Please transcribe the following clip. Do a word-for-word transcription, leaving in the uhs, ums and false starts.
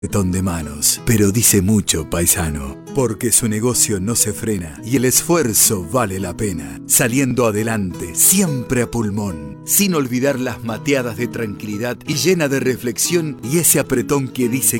apretón de manos, pero dice mucho, paisano, porque su negocio no se frena y el esfuerzo vale la pena, saliendo adelante, siempre a pulmón, sin olvidar las mateadas de tranquilidad y llena de reflexión y ese apretón que dice